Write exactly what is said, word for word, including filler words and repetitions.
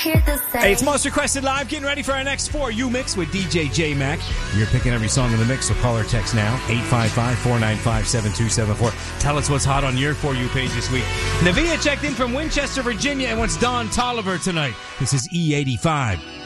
Hey, it's Most Requested Live, getting ready for our next For You Mix with D J J Mac. You're picking every song in the mix, so call or text now, eight five five, four nine five, seven two seven four. Tell us what's hot on your For You page this week. Navia checked in from Winchester, Virginia, and wants Don Tolliver tonight. This is E eighty-five.